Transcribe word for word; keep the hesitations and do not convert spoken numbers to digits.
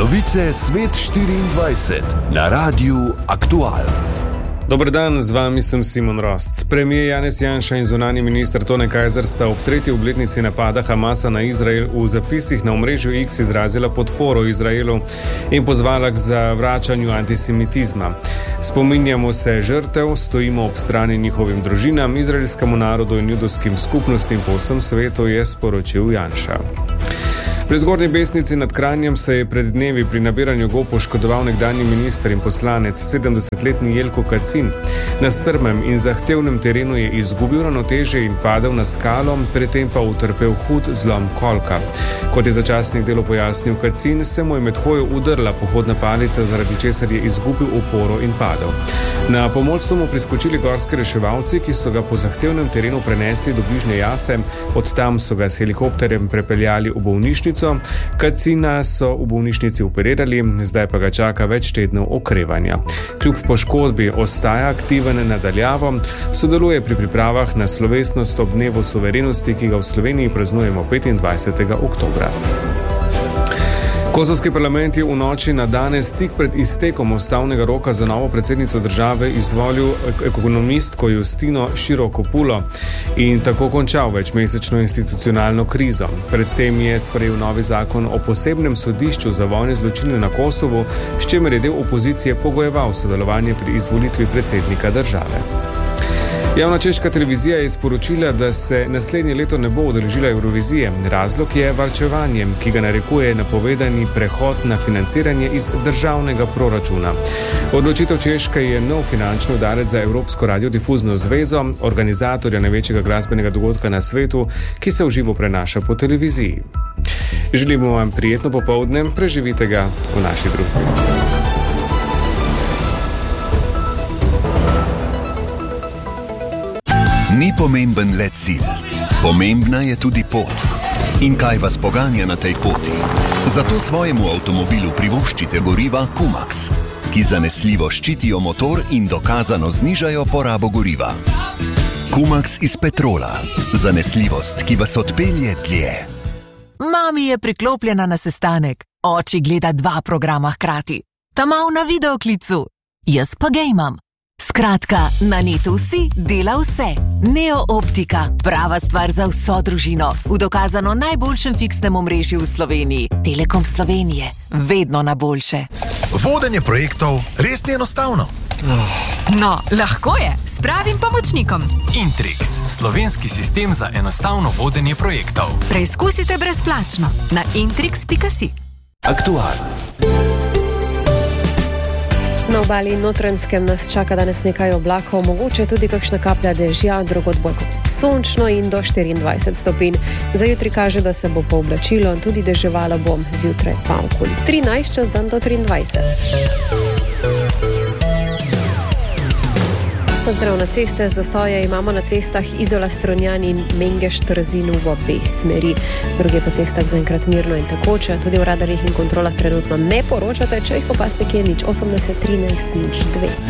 Novice Svet štiriindvajset na Radiu Aktual. Dober dan, z vami sem Simon Rost. Premijer Janez Janša in zunanji minister Tone Kajzer sta ob tretji obletnici napada Hamasa na Izrael v zapisih na omrežju X izrazila podporo Izraelu in pozvala k zavračanju antisemitizma. Spominjamo se žrtev, stojimo ob strani njihovim družinam, izraelskemu narodu in judovskim skupnostim po vsem svetu, je sporočil Janša. Pri Zgornji Besnici nad Kranjem se je pred dnevi pri nabiranju gob poškodoval nekdanji minister in poslanec sedemdesetletni Jelko Kacin. Na strmem in zahtevnem terenu je izgubil ravnotežje in padel na skalo, pred tem pa utrpel hud zlom kolka. Kot je za časnik Delo pojasnil Kacin, se mu je med hojo udrla pohodna palica, zaradi česar je izgubil oporo in padel. Na pomoč so mu priskočili gorski reševalci, ki so ga po zahtevnem terenu prenesli do bližnje jase, od tam so ga s helikopterjem prepeljali v bolnišnico. Kacina so v bolnišnici operirali, zdaj pa ga čaka več tednov okrevanja. Kljub poškodbi ostaja aktiven nadaljavo, sodeluje pri pripravah na slovesnost ob dnevu suverenosti, ki ga v Sloveniji praznujemo petindvajsetega oktobra. Kosovski parlament je v noči na danes tik pred iztekom ustavnega roka za novo predsednico države izvolil ekonomistko Justino Širokopulo in tako končal večmesečno institucionalno krizo. Predtem je sprejel novi zakon o posebnem sodišču za vojne zločine na Kosovu, s čimer je del opozicije pogojeval sodelovanje pri izvolitvi predsednika države. Javna češka televizija je sporočila, da se naslednje leto ne bo udeležila Evrovizije. Razlog je varčevanje, ki ga narekuje napovedani prehod na financiranje iz državnega proračuna. Odločitev Češke je nov finančni udarec za Evropsko radiodifuzno zvezo, organizatorja največjega glasbenega dogodka na svetu, ki se v živo prenaša po televiziji. Želimo vam prijetno popoldne, preživite ga v naši družbi. Ni pomemben le cilj, pomembna je tudi pot. In kaj vas poganja na tej poti? Zato svojemu avtomobilu privoščite goriva Kumax, ki zanesljivo ščitijo motor in dokazano znižajo porabo goriva. Kumax iz petrola. Zanesljivost, ki vas odpelje dlje. Mami je priklopljena na sestanek. Oči gleda dva programa hkrati. Ta mal na videoklicu. Jaz pa gejmam. Skratka, na netu si dela vse. Neo Optika, prava stvar za vso družino. V dokazano najboljšem fiksnem omrežju v Sloveniji. Telekom Slovenije, vedno na boljše. Vodenje projektov res ni enostavno. No, lahko je, s pravim pomočnikom. Intrix, slovenski sistem za enostavno vodenje projektov. Preizkusite brezplačno na intrix pika si. Aktual. Na obali in Notranjskem nas čaka danes nekaj oblakov, mogoče tudi kakšna kaplja dežja, drugod bolj sončno in do štiriindvajset stopinj. Za jutri kaže, da se bo pooblačilo in tudi deževalo bo, zjutraj pa okoli trinajst, čez dan do triindvajset. Pozdrav na ceste, zastoje imamo na cestah Izola, Strunjan in Mengeš, Trzin v obe smeri. Druge po cestah zaenkrat mirno in takoče, tudi v radarjih in kontrolah trenutno ne poročate, če jih opaste kje nič osemdeset trinajst nič dve.